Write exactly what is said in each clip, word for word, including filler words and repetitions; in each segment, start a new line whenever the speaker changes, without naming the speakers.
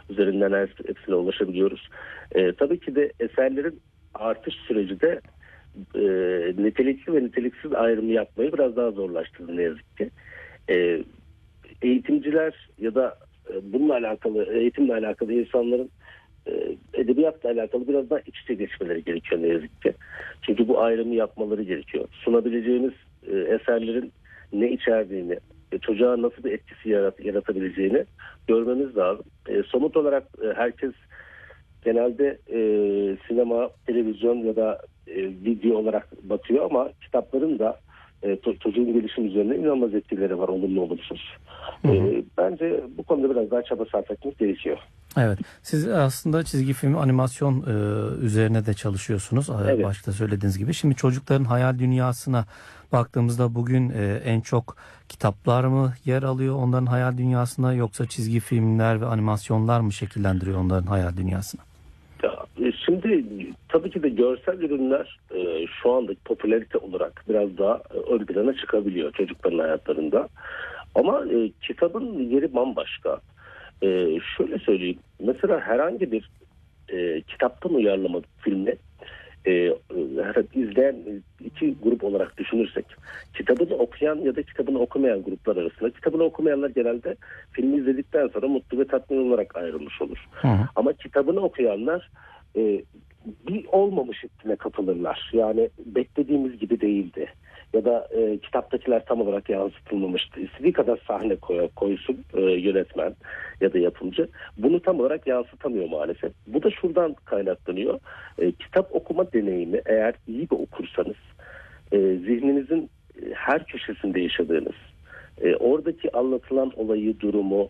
üzerinden hepsine ulaşabiliyoruz. E, tabii ki de eserlerin artış süreci de e, nitelikli ve niteliksiz ayrımı yapmayı biraz daha zorlaştırdı ne yazık ki. E, eğitimciler ya da e, bununla alakalı, eğitimle alakalı insanların e, edebiyatla alakalı biraz daha iç içe geçmeleri gerekiyor ne yazık ki. Çünkü bu ayrımı yapmaları gerekiyor. Sunabileceğimiz e, eserlerin ne içerdiğini, e, çocuğa nasıl bir etkisi yarat, yaratabileceğini görmemiz lazım. E, somut olarak e, herkes genelde e, sinema, televizyon ya da e, video olarak bakıyor ama kitapların da e, çocuğun gelişim üzerine inanılmaz etkileri var, olumlu olumsuz. E, bence bu konuda biraz daha çaba sarf etmek gerekiyor.
Evet. Siz aslında çizgi film, animasyon e, üzerine de çalışıyorsunuz. Evet. Başta söylediğiniz gibi. Şimdi çocukların hayal dünyasına baktığımızda bugün e, en çok kitaplar mı yer alıyor onların hayal dünyasına, yoksa çizgi filmler ve animasyonlar mı şekillendiriyor onların hayal dünyasını?
Ya, şimdi tabii ki de görsel ürünler e, şu andaki popülarite olarak biraz daha e, ön plana çıkabiliyor çocukların hayatlarında. Ama e, kitabın yeri bambaşka. E, şöyle söyleyeyim. Mesela herhangi bir e, kitaptan uyarlama filmi e, e, izleyen iki grup olarak düşünürsek, kitabını okuyan ya da kitabını okumayan gruplar arasında, kitabını okumayanlar genelde filmi izledikten sonra mutlu ve tatmin olarak ayrılmış olur. Hı hı. Ama kitabını okuyanlar e, bir olmamış hissine kapılırlar. Yani beklediğimiz gibi değildi. Ya da e, kitaptakiler tam olarak yansıtılmamıştı. İstediği kadar sahne koy, koysun e, yönetmen ya da yapımcı. Bunu tam olarak yansıtamıyor maalesef. Bu da şuradan kaynaklanıyor. E, kitap okuma deneyimi eğer iyi bir okursanız, e, zihninizin e, her köşesinde yaşadığınız, e, oradaki anlatılan olayı, durumu,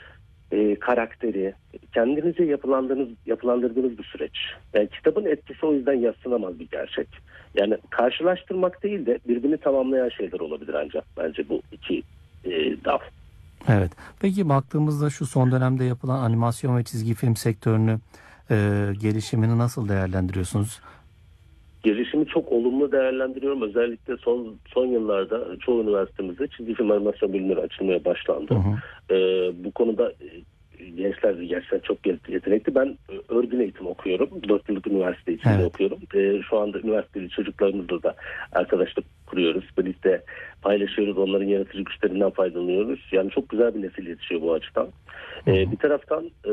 e, karakteri, kendinize yapılandırdığınız, yapılandırdığınız bir süreç. Yani kitabın etkisi o yüzden yadsınamaz bir gerçek. Yani karşılaştırmak değil de birbirini tamamlayan şeyler olabilir ancak bence bu iki e, dal.
Evet. Peki baktığımızda şu son dönemde yapılan animasyon ve çizgi film sektörünü e, gelişimini nasıl değerlendiriyorsunuz?
Gelişimi çok olumlu değerlendiriyorum. Özellikle son son yıllarda çoğu üniversitemizde çizgi film animasyon bölümleri açılmaya başlandı. Hı hı. E, bu konuda gençler gerçekten çok yetenekli. Ben örgün eğitim okuyorum. dört yıllık üniversite içinde evet. okuyorum. E, şu anda üniversiteli çocuklarımızla da arkadaşlık kuruyoruz. Birlikte paylaşıyoruz. Onların yaratıcı güçlerinden faydalanıyoruz. Yani çok güzel bir nesil yetişiyor bu açıdan. E, bir taraftan e,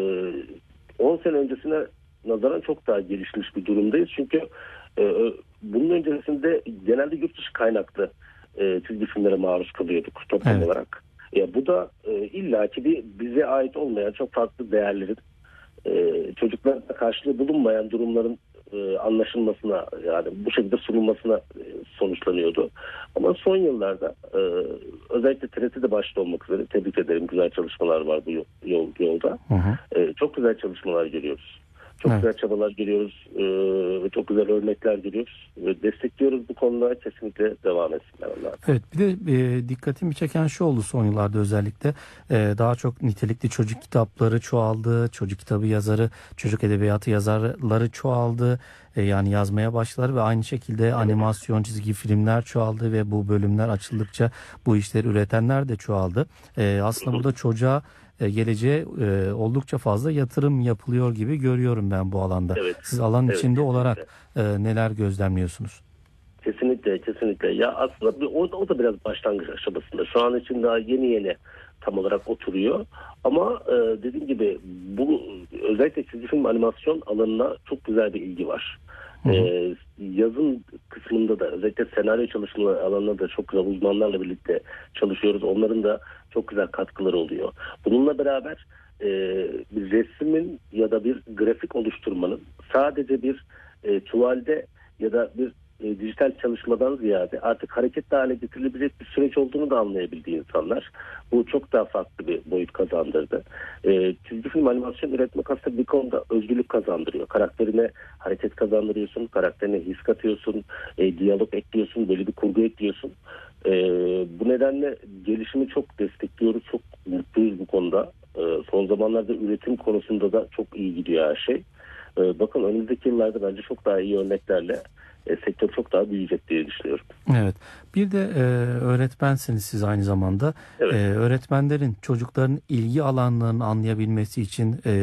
on sene öncesine nazaran çok daha gelişmiş bir durumdayız. Çünkü e, bunun öncesinde genelde yurt dışı kaynaklı e, çizgi filmlere maruz kalıyorduk toplum evet. olarak. Ya bu da e, illaki bir bize ait olmayan çok farklı değerlerin e, çocuklarla karşılığı bulunmayan durumların e, anlaşılmasına, yani bu şekilde sunulmasına e, sonuçlanıyordu. Ama son yıllarda e, özellikle T R T'de başta olmak üzere tebrik ederim, güzel çalışmalar var bu yol, yolda. Hı hı. E, çok güzel çalışmalar görüyoruz. Çok evet. güzel çabalar görüyoruz. Ee, çok güzel örnekler görüyoruz. Ee, destekliyoruz bu konuda. Kesinlikle devam etsinler onlar.
Evet, bir de e, dikkatimi çeken şu oldu son yıllarda özellikle. E, daha çok nitelikli çocuk kitapları çoğaldı. Çocuk kitabı yazarı, çocuk edebiyatı yazarları çoğaldı. E, yani yazmaya başladılar ve aynı şekilde evet. animasyon, çizgi filmler çoğaldı ve bu bölümler açıldıkça bu işleri üretenler de çoğaldı. E, aslında burada çocuğa geleceğe e, oldukça fazla yatırım yapılıyor gibi görüyorum ben bu alanda. Evet. Siz alan evet, içinde kesinlikle. olarak e, neler gözlemliyorsunuz?
Kesinlikle, kesinlikle. Ya aslında bir, o, o da biraz başlangıç aşamasında. Şu an için daha yeni yeni tam olarak oturuyor. Ama e, dediğim gibi bu özellikle çizgi film animasyon alanına çok güzel bir ilgi var. Ee, yazın kısmında da özellikle senaryo çalışma alanında da çok güzel uzmanlarla birlikte çalışıyoruz. Onların da çok güzel katkıları oluyor. Bununla beraber e, bir resmin ya da bir grafik oluşturmanın sadece bir e, tuvalde ya da bir e, dijital çalışmadan ziyade artık hareketli hale getirilebilecek bir süreç olduğunu da anlayabildi insanlar. Bu çok daha farklı bir boyut kazandırdı. E, çizgi film animasyon üretmek aslında bir konuda özgürlük kazandırıyor. Karakterine hareket kazandırıyorsun, karakterine his katıyorsun, e, diyalog ekliyorsun, böyle bir kurgu ekliyorsun. E, bu nedenle gelişimi çok destekliyoruz, çok mutluyuz bu konuda. E, son zamanlarda üretim konusunda da çok iyi gidiyor her şey. E, bakın önümüzdeki yıllarda bence çok daha iyi örneklerle E, sektör çok daha büyüyecek diye düşünüyorum.
Evet. Bir de e, öğretmensiniz siz aynı zamanda. Evet. E, öğretmenlerin çocukların ilgi alanlarını anlayabilmesi için e,